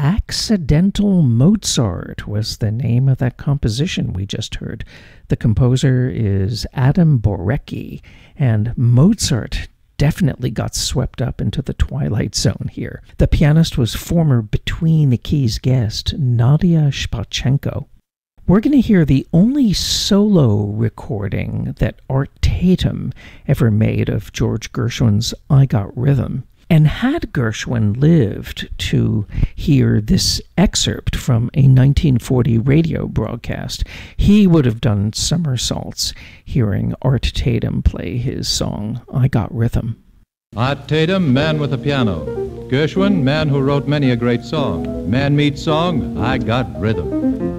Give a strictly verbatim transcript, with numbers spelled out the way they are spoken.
Accidental Mozart was the name of that composition we just heard. The composer is Adam Borecki, and Mozart definitely got swept up into the twilight zone here. The pianist was former Between the Keys guest Nadia Shpachenko. We're going to hear the only solo recording that Art Tatum ever made of George Gershwin's I Got Rhythm. And had Gershwin lived to hear this excerpt from a nineteen forty radio broadcast, he would have done somersaults hearing Art Tatum play his song, I Got Rhythm. Art Tatum, man with a piano. Gershwin, man who wrote many a great song. Man meets song, I Got Rhythm.